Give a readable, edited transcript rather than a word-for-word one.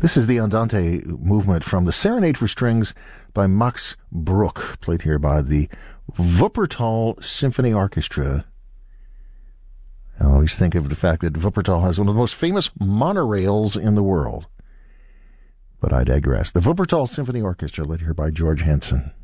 This is the Andante movement from the Serenade for Strings by Max Bruch, played here by the Wuppertal Symphony Orchestra. I always think of the fact that Wuppertal has one of the most famous monorails in the world. But I digress. The Wuppertal Symphony Orchestra, led here by George Hansen.